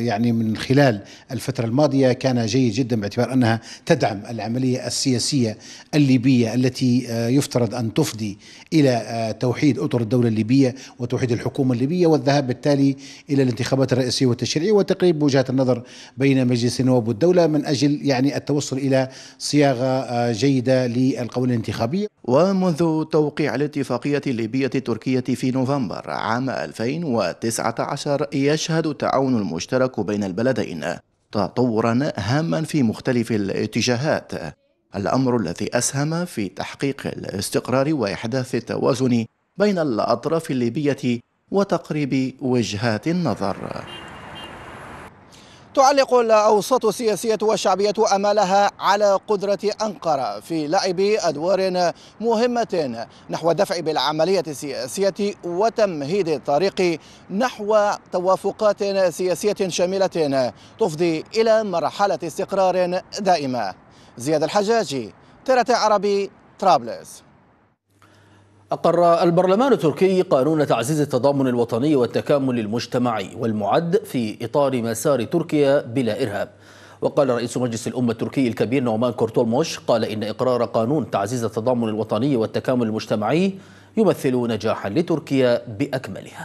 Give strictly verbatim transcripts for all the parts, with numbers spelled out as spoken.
يعني من خلال الفترة الماضية كان جيد جدا، باعتبار أنها تدعم العملية السياسية الليبية التي يفترض أن تفضي إلى توحيد أطر الدولة الليبية وتوحيد الحكومة الليبية، والذهاب بالتالي إلى الانتخابات الرئاسية والتشريعية وتقريب وجهات النظر بين مجلس النواب والدولة من أجل يعني التوصل إلى صياغة جيدة للقوانين الانتخابية. ومنذ توقيع الاتفاقية الليبية التركية في نوفمبر عام ألفين وتسعة عشر يشهد التعاون المشترك بين البلدين تطورا هاما في مختلف الاتجاهات، الأمر الذي أسهم في تحقيق الاستقرار وإحداث التوازن بين الأطراف الليبية وتقريب وجهات النظر. تعلق الأوساط السياسية والشعبية أمالها على قدرة أنقرة في لعب أدوار مهمة نحو الدفع بالعملية السياسية وتمهيد الطريق نحو توافقات سياسية شاملة تفضي إلى مرحلة استقرار دائمة. زياد الحجاجي، ترى عربي، طرابلس. أقر البرلمان التركي قانون تعزيز التضامن الوطني والتكامل المجتمعي والمعد في إطار مسار تركيا بلا إرهاب. وقال رئيس مجلس الأمة التركي الكبير نومان كورتولموش قال إن إقرار قانون تعزيز التضامن الوطني والتكامل المجتمعي يمثل نجاحا لتركيا بأكملها.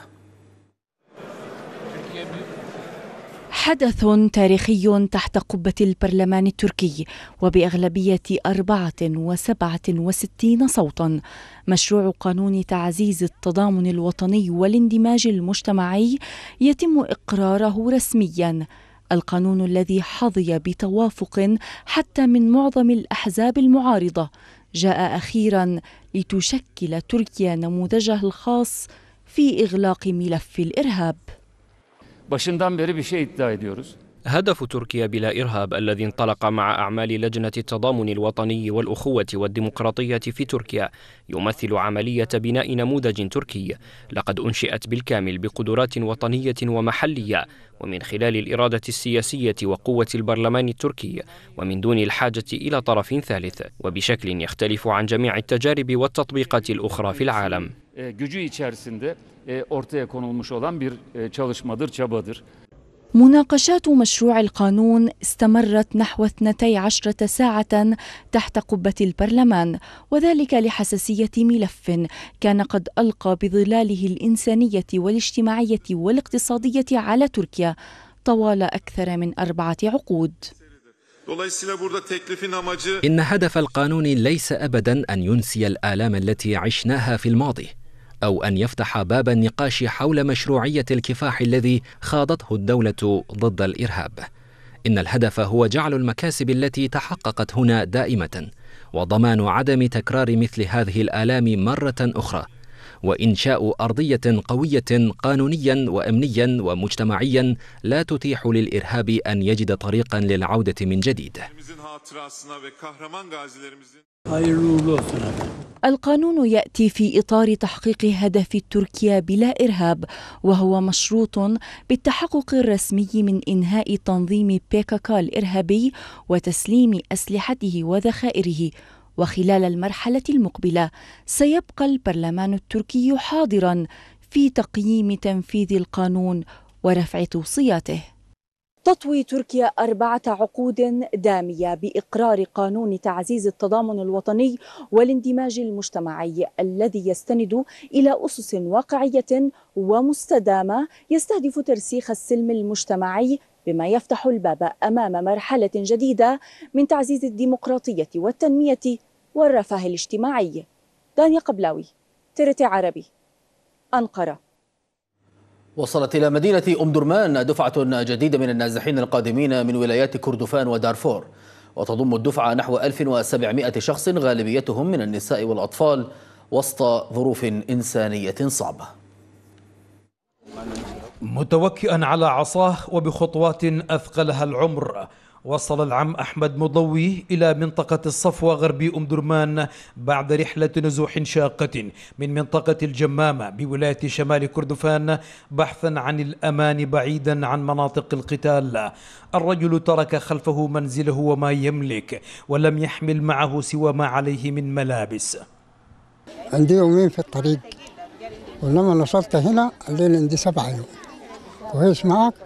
حدث تاريخي تحت قبة البرلمان التركي وبأغلبية أربعة وسبعة وستين صوتا. مشروع قانون تعزيز التضامن الوطني والاندماج المجتمعي يتم إقراره رسميا. القانون الذي حظي بتوافق حتى من معظم الأحزاب المعارضة جاء أخيرا لتشكل تركيا نموذجها الخاص في إغلاق ملف الإرهاب. Başından beri bir şey iddia ediyoruz. هدف تركيا بلا إرهاب الذي انطلق مع أعمال لجنة التضامن الوطني والأخوة والديمقراطية في تركيا يمثل عملية بناء نموذج تركي لقد أنشئت بالكامل بقدرات وطنية ومحلية ومن خلال الإرادة السياسية وقوة البرلمان التركي ومن دون الحاجة إلى طرف ثالث وبشكل يختلف عن جميع التجارب والتطبيقات الأخرى في العالم. Gücü içerisinde ortaya konulmuş olan bir çalışmadır, çabadır. مناقشات مشروع القانون استمرت نحو اثنتي عشرة ساعة تحت قبة البرلمان، وذلك لحساسية ملف كان قد ألقى بظلاله الإنسانية والاجتماعية والاقتصادية على تركيا طوال أكثر من أربعة عقود. إن هدف القانون ليس أبدا أن ينسي الآلام التي عشناها في الماضي أو أن يفتح باب النقاش حول مشروعية الكفاح الذي خاضته الدولة ضد الإرهاب. إن الهدف هو جعل المكاسب التي تحققت هنا دائمة وضمان عدم تكرار مثل هذه الآلام مرة أخرى وإنشاء أرضية قوية قانونيا وأمنيا ومجتمعيا لا تتيح للإرهاب أن يجد طريقا للعودة من جديد. القانون يأتي في إطار تحقيق هدف تركيا بلا إرهاب، وهو مشروط بالتحقق الرسمي من إنهاء تنظيم بي كي كي الإرهابي وتسليم أسلحته وذخائره. وخلال المرحلة المقبلة سيبقى البرلمان التركي حاضرا في تقييم تنفيذ القانون ورفع توصياته. تطوي تركيا أربعة عقود دامية بإقرار قانون تعزيز التضامن الوطني والاندماج المجتمعي الذي يستند إلى أسس واقعية ومستدامة يستهدف ترسيخ السلم المجتمعي، بما يفتح الباب أمام مرحلة جديدة من تعزيز الديمقراطية والتنمية والرفاه الاجتماعي. دانيا قبلاوي، ترتي عربي، أنقرة. وصلت إلى مدينة أم درمان دفعة جديدة من النازحين القادمين من ولايات كردفان ودارفور، وتضم الدفعة نحو ألف وسبعمائة شخص غالبيتهم من النساء والأطفال وسط ظروف إنسانية صعبة. متوكئا على عصاه وبخطوات أثقلها العمر، وصل العم أحمد مضوي إلى منطقة الصفوة غربي أم درمان بعد رحلة نزوح شاقة من منطقة الجمامة بولاية شمال كردفان بحثا عن الأمان بعيدا عن مناطق القتال. الرجل ترك خلفه منزله وما يملك ولم يحمل معه سوى ما عليه من ملابس. عندي يومين في الطريق، ولما وصلت هنا الليل عندي سبعة يوم. كويس معك؟